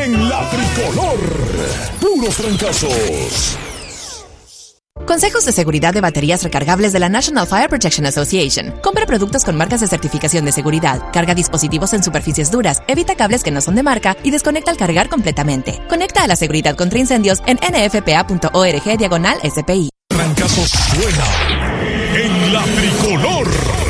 en la Tricolor. Puros trancazos. Consejos de seguridad de baterías recargables de la National Fire Protection Association. Compra productos con marcas de certificación de seguridad. Carga dispositivos en superficies duras. Evita cables que no son de marca y desconecta al cargar completamente. Conecta a la seguridad contra incendios en nfpa.org/SPI. Trancazos suena en la Tricolor.